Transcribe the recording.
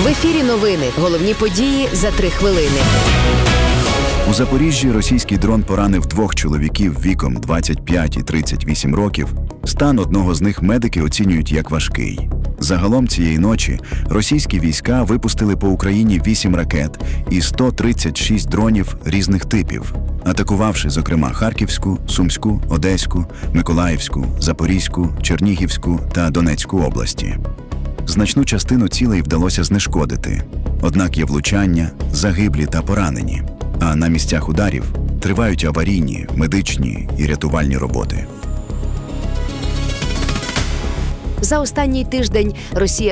В ефірі новини. Головні події за 3 хвилини. У Запоріжжі російський дрон поранив 2 чоловіків віком 25 і 38 років. Стан одного з них медики оцінюють як важкий. Загалом цієї ночі російські війська випустили по Україні 8 ракет і 136 дронів різних типів, атакувавши, зокрема, Харківську, Сумську, Одеську, Миколаївську, Запорізьку, Чернігівську та Донецьку області. Значну частину цілей вдалося знешкодити, однак є влучання, загиблі та поранені. А на місцях ударів тривають аварійні, медичні і рятувальні роботи. За останній тиждень Росія